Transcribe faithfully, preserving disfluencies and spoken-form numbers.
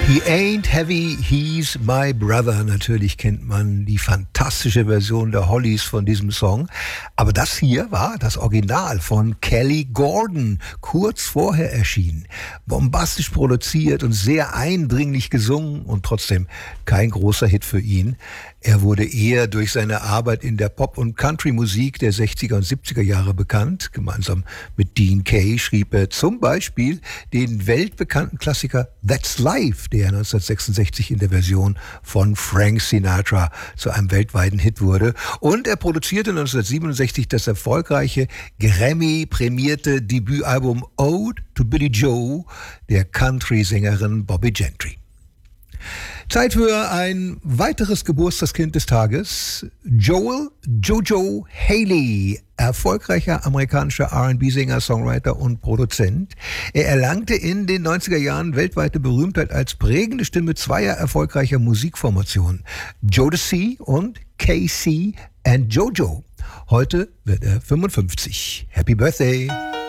He ain't heavy, he's my brother. Natürlich kennt man die fantastische Version der Hollies von diesem Song. Aber das hier war das Original von Kelly Gordon, kurz vorher erschienen. Bombastisch produziert und sehr eindringlich gesungen und trotzdem kein großer Hit für ihn. Er wurde eher durch seine Arbeit in der Pop- und Country-Musik der sechziger und siebziger Jahre bekannt. Gemeinsam mit Dean Kaye schrieb er zum Beispiel den weltbekannten Klassiker That's Life, der neunzehnhundertsechsundsechzig in der Version von Frank Sinatra zu einem weltweiten Hit wurde. Und er produzierte neunzehnhundertsiebenundsechzig das erfolgreiche Grammy-prämierte Debütalbum Ode to Billie Joe der Country-Sängerin Bobby Gentry. Zeit für ein weiteres Geburtstagskind des Tages. Joel Jojo Haley, erfolgreicher amerikanischer R and B-Sänger, Songwriter und Produzent. Er erlangte in den neunziger Jahren weltweite Berühmtheit als prägende Stimme zweier erfolgreicher Musikformationen, Jodeci und K C and Jojo. Heute wird er fünfundfünfzig. Happy Birthday!